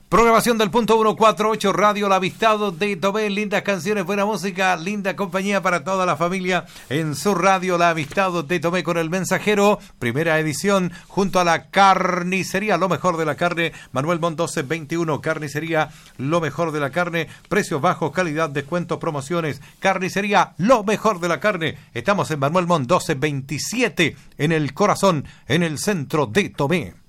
Programación del punto 148, Radio La Avistado de Tomé. Lindas canciones, buena música, linda compañía para toda la familia en su radio La Avistado de Tomé con El Mensajero. Primera edición junto a la carnicería, lo mejor de la carne. Manuel Montt 1221, carnicería, lo mejor de la carne. Precios bajos, calidad, descuentos, promociones. Carnicería, lo mejor de la carne. Estamos en Manuel Montt 1227, en el corazón, en el centro de Tomé.